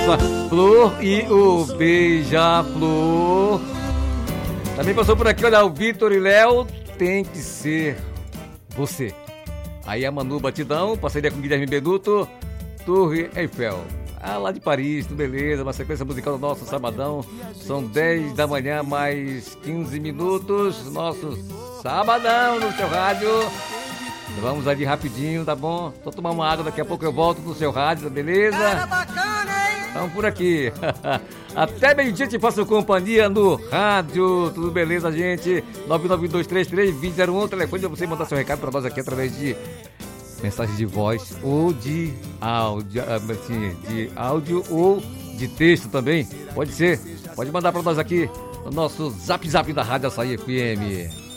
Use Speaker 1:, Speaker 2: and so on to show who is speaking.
Speaker 1: Flor e o Beija-Flor. Também passou por aqui, olha, o Vitor e Léo, tem que ser você. Aí a Manu Batidão, parceria com Guilherme Benuto, Torre Eiffel. Lá de Paris, tudo beleza, uma sequência musical do nosso sabadão. São 10 da manhã, mais 15 minutos. Nosso sabadão no seu rádio. Vamos ali rapidinho, tá bom? Só tomar uma água, daqui a pouco eu volto no seu rádio, tá beleza? Estamos por aqui. Até meio-dia te faço companhia no rádio. Tudo beleza, gente? 992332001, telefone pra você mandar seu recado pra nós aqui através de mensagem de voz ou de áudio, de áudio ou de texto também. Pode ser. Pode mandar pra nós aqui no nosso Zap da Rádio Açaí FM.